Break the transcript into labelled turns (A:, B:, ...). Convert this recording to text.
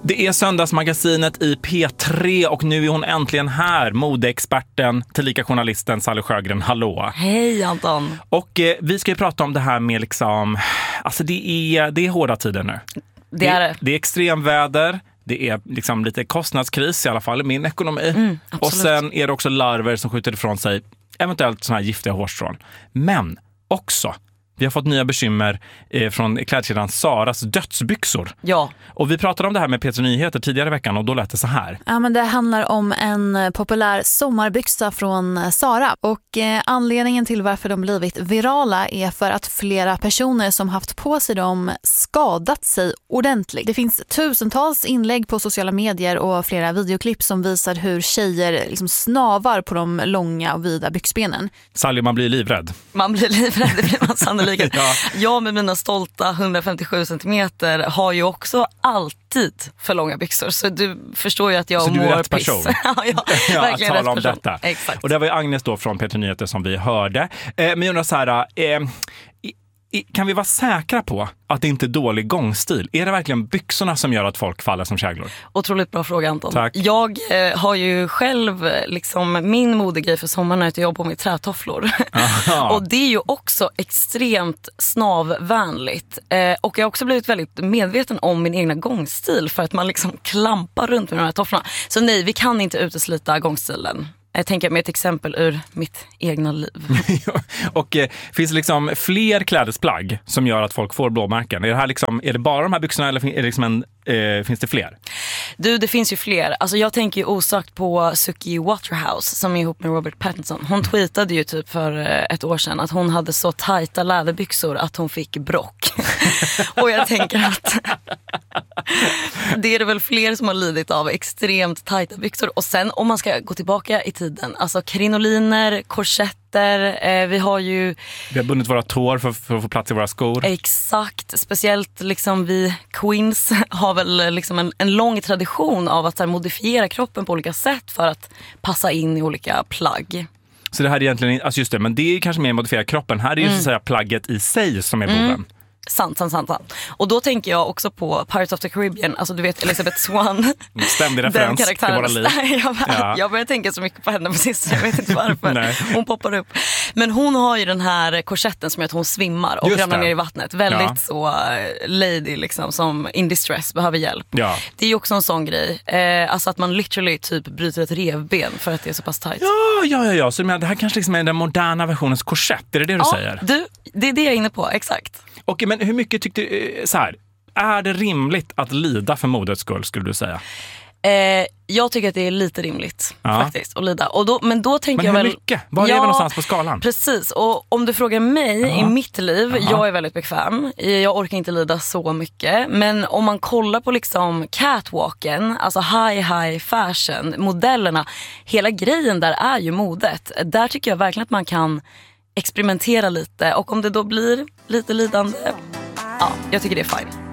A: Det är söndagsmagasinet i P3 och nu är hon äntligen här. Modeexperten, tillika journalisten Sally Sjögren. Hallå.
B: Hej Anton.
A: Och vi ska ju prata om det här med liksom, alltså det är hårda tider nu.
B: Det är
A: extremväder. Det är liksom lite kostnadskris i alla fall i min ekonomi. Och sen är det också larver som skjuter ifrån sig eventuellt såna här giftiga hårstrån. Men också, vi har fått nya bekymmer från klädkedjan Zaras dödsbyxor.
B: Ja.
A: Och vi pratade om det här med P3 Nyheter tidigare i veckan och då lät det så här.
C: Ja, men det handlar om en populär sommarbyxa från Zara. Och anledningen till varför de blivit virala är för att flera personer som haft på sig dem skadat sig ordentligt. Det finns tusentals inlägg på sociala medier och flera videoklipp som visar hur tjejer liksom snavar på de långa och vida byxbenen.
A: Sally, man blir livrädd.
B: Man blir livrädd, det blir man sannolikt. Ja. Jag med mina stolta 157 centimeter har ju också alltid för långa byxor. Så du förstår ju att jag
A: så
B: mår
A: du är rätt person.
B: Ja, verkligen
A: att tala
B: rätt
A: om
B: person.
A: Detta.
B: Exakt.
A: Och det var ju Agnes då från P3 Nyheter som vi hörde. Men jag undrar så här, kan vi vara säkra på att det inte är dålig gångstil? Är det verkligen byxorna som gör att folk faller som käglor?
B: Otroligt bra fråga, Anton.
A: Tack.
B: Jag har ju själv liksom, min modegrej för sommaren är att jag jobbar med trätofflor. Och det är ju också extremt snavvänligt. Och jag har också blivit väldigt medveten om min egna gångstil för att man liksom klampar runt med de här tofflorna. Så nej, vi kan inte uteslita gångstilen. Jag tänker med ett exempel ur mitt egna liv.
A: Och finns det liksom fler klädesplagg som gör att folk får blåmärken? Är det bara de här byxorna eller är det liksom finns det fler?
B: Du, det finns ju fler. Alltså jag tänker ju osökt på Suki Waterhouse som är ihop med Robert Pattinson. Hon tweetade ju typ för ett år sedan att hon hade så tajta läderbyxor att hon fick brock. Och jag tänker att det är det väl fler som har lidit av extremt tajta byxor. Och sen om man ska gå tillbaka i tiden, alltså krinoliner, korsetter, vi har
A: bundit våra tår för att få plats i våra skor.
B: Exakt, speciellt liksom vi queens har väl liksom en lång tradition av att modifiera kroppen på olika sätt för att passa in i olika plagg.
A: Så det här är egentligen, alltså just det, men det är kanske mer modifiera kroppen. Här är ju så att säga plagget i sig som är boven. Sant. Och då tänker jag också på Pirates of the Caribbean. Alltså du vet Elizabeth Swann. Ständig referens till våra liv.
B: Jag börjar tänka så mycket på henne på sist. Jag vet inte varför. Hon poppar upp. Men hon har ju den här korsetten som gör att hon svimmar och ramlar ner i vattnet. Väldigt så lady liksom, som in distress behöver hjälp. Ja. Det är ju också en sån grej. Alltså att man literally typ bryter ett revben för att det är så pass tajt.
A: Ja. Så det här kanske liksom är den moderna versionens korsett. Är det du säger?
B: Det är det jag är inne på, exakt.
A: Okej, men hur mycket tyckte du, så här, är det rimligt att lida för modets skull, skulle du säga?
B: Jag tycker att det är lite rimligt faktiskt att lida. Men då tänker jag
A: hur
B: väl...
A: mycket? Var är vi någonstans på skalan?
B: Precis, och om du frågar mig i mitt liv, jag är väldigt bekväm. Jag orkar inte lida så mycket. Men om man kollar på liksom catwalken, alltså high fashion, modellerna, hela grejen där är ju modet. Där tycker jag verkligen att man kan experimentera lite. Och om det då blir lite lidande, jag tycker det är fine.